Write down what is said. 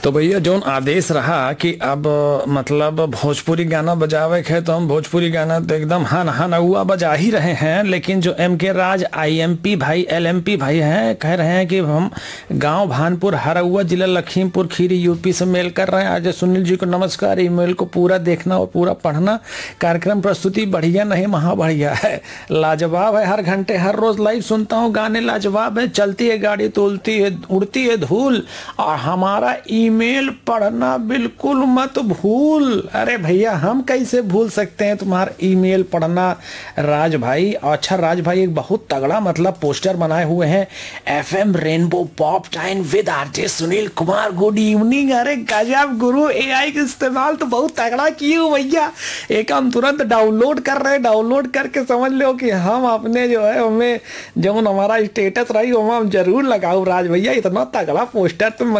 तो भैया जौन आदेश रहा कि अब मतलब भोजपुरी गाना बजावे के है तो हम भोजपुरी गाना तो एकदम हन हन हुआ बजा ही रहे हैं, लेकिन जो एम के राज आईएमपी भाई एलएमपी भाई हैं कह रहे हैं कि हम गांव भानपुर हरहुआ जिला लखीमपुर खीरी यूपी से मेल कर रहे हैं। आज सुनील जी को नमस्कार। ईमेल को पूरा देखना और पूरा पढ़ना। कार्यक्रम प्रस्तुति बढ़िया नहीं महा बढ़िया है, लाजवाब है। हर घंटे हर रोज लाइव सुनता हूँ, गाने लाजवाब है। चलती है गाड़ी तोलती है उड़ती है धूल, और हमारा ईमेल पढ़ना बिल्कुल मत भूल। अरे भैया हम कैसे भूल सकते हैं तुम्हारा ईमेल पढ़ना राज भाई। अच्छा राज भाई एक बहुत तगड़ा मतलब पोस्टर बनाए हुए हैं, एफएम रेनबो पॉप टाइम विद RJ Sunil Kumar, good evening. अरे गजब गुरु, एआई का इस्तेमाल तो बहुत तगड़ा किए हो भैया। एक हम तुरंत डाउनलोड कर रहे हैं, डाउनलोड करके समझ लो कि हम अपने जो है हमें जो हमारा स्टेटस रही वो हम जरूर लगाओ। राज भैया इतना तगड़ा पोस्टर तुम